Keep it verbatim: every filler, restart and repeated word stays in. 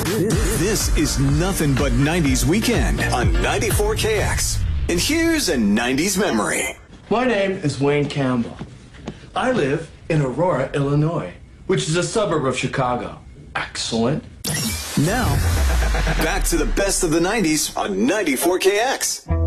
This is nothing but nineties weekend on ninety-four K X. And here's a nineties memory. My name is Wayne Campbell. I live in Aurora, Illinois, which is a suburb of Chicago. Excellent. Now, back to the best of the nineties on ninety-four K X.